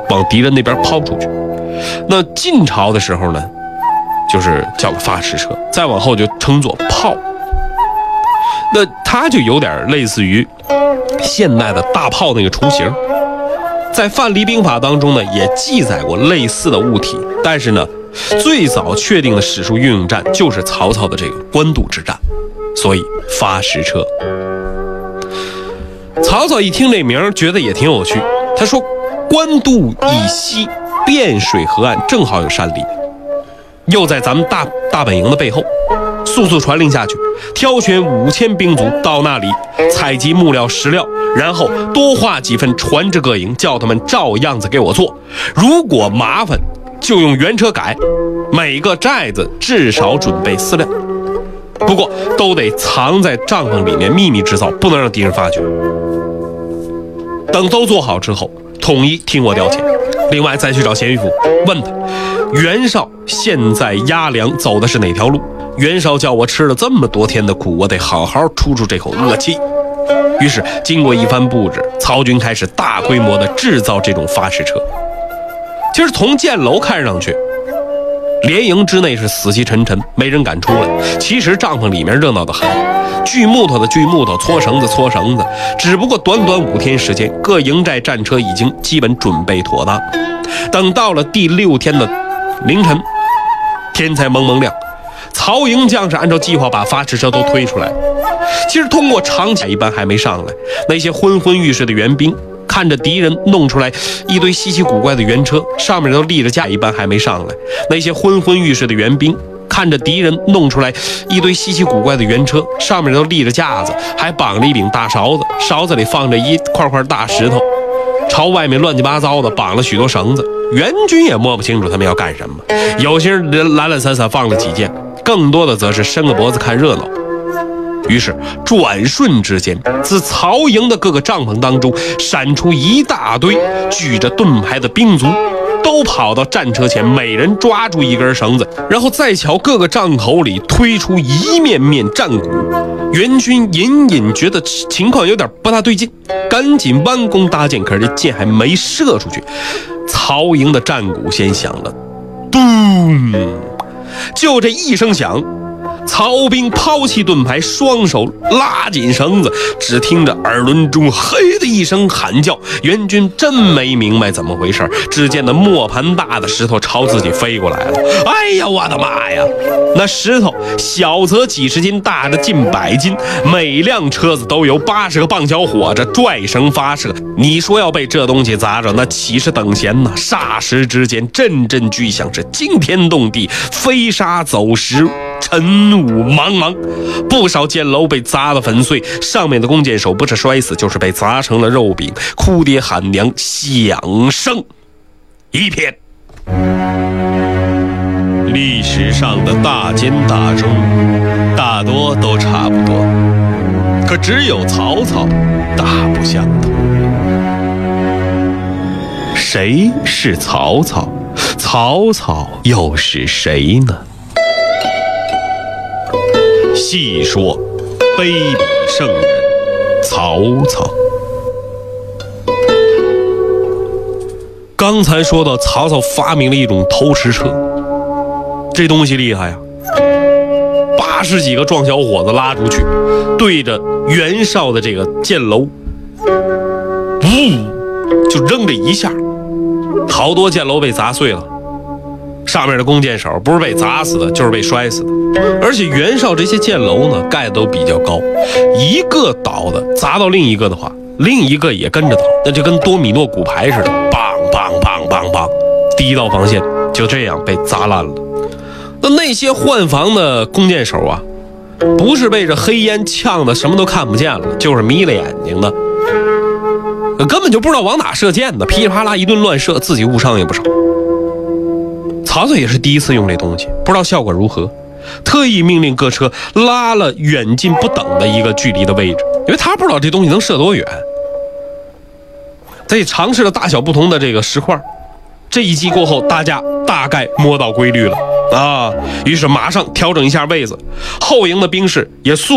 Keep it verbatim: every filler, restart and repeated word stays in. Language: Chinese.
往敌人那边抛出去。那晋朝的时候呢，就是叫个发矢车，再往后就称作炮。那它就有点类似于现代的大炮那个雏形。在范蠡兵法当中呢，也记载过类似的物体，但是呢，最早确定的史书运用战就是曹操的这个官渡之战，所以发矢车。曹操一听这名，觉得也挺有趣，他说：“官渡以西，汴水河岸，正好有山篱，又在咱们大大本营的背后，速速传令下去，挑选五千兵卒到那里采集木料石料，然后多画几份传至各营，叫他们照样子给我做。如果麻烦，就用原车改。每个寨子至少准备饲料，不过都得藏在帐篷里面秘密制造，不能让敌人发觉。等都做好之后，统一听我调遣。另外再去找贤玉府，问他袁绍现在押粮走的是哪条路。袁绍叫我吃了这么多天的苦，我得好好出出这口恶气。”于是经过一番布置，曹军开始大规模的制造这种发矢车。其实从箭楼看上去，连营之内是死气沉沉，没人敢出来。其实帐篷里面热闹得很，锯木头的锯木头，搓绳子搓绳子。只不过短短五天时间，各营寨战车已经基本准备妥当。等到了第六天的凌晨，天才蒙蒙亮，曹营将士按照计划把发矢车都推出来。其实通过长甲一般还没上来，那些昏昏欲睡的援兵看着敌人弄出来一堆稀奇古怪的原车，上面都立着架，一般还没上来。那些昏昏欲睡的援兵看着敌人弄出来一堆稀奇古怪的原车，上面都立着架子，还绑了一柄大勺子，勺子里放着一块块大石头，朝外面乱七八糟的绑了许多绳子。援军也摸不清楚他们要干什么，有些人懒懒散散放了几箭，更多的则是伸个脖子看热闹。于是转瞬之间，自曹营的各个帐篷当中闪出一大堆举着盾牌的兵卒，都跑到战车前，每人抓住一根绳子，然后再瞧各个帐口里推出一面面战鼓。援军隐隐觉得情况有点不大对劲，赶紧弯弓搭箭，可是这箭还没射出去，曹营的战鼓先响了，咚！就这一声响，曹兵抛弃盾牌，双手拉紧绳子，只听着耳轮中嘿的一声喊叫，援军真没明白怎么回事，只见那磨盘大的石头朝自己飞过来了。哎呀，我的妈呀！那石头小则几十斤，大的近百斤，每辆车子都有八十个棒小伙子拽绳发射。你说要被这东西砸着，那岂是等闲呢？霎时之间，阵阵巨响是惊天动地，飞沙走石，尘雾茫茫，不少箭楼被砸得粉碎，上面的弓箭手不是摔死，就是被砸成了肉饼，哭爹喊娘，响声一片。历史上的大奸大忠，大多都差不多，可只有曹操大不相同。谁是曹操？曹操又是谁呢？细说卑鄙圣人曹操。刚才说到曹操发明了一种投石车，这东西厉害呀，八十几个壮小伙子拉出去，对着袁绍的这个箭楼，呜，就扔这一下，好多箭楼被砸碎了，上面的弓箭手不是被砸死的，就是被摔死的。而且袁绍这些箭楼呢，盖的都比较高，一个倒的砸到另一个的话，另一个也跟着倒，那就跟多米诺骨牌似的，梆梆梆梆梆，第一道防线就这样被砸烂了。那那些换防的弓箭手啊，不是被这黑烟呛的什么都看不见了，就是迷了眼睛的，根本就不知道往哪射箭的，噼里啪啦一顿乱射，自己误伤也不少。曹操也是第一次用这东西，不知道效果如何，特意命令各车拉了远近不等的一个距离的位置，因为他不知道这东西能射多远。他也尝试了大小不同的这个石块，这一击过后，大家大概摸到规律了啊，于是马上调整一下位子，后营的兵士也速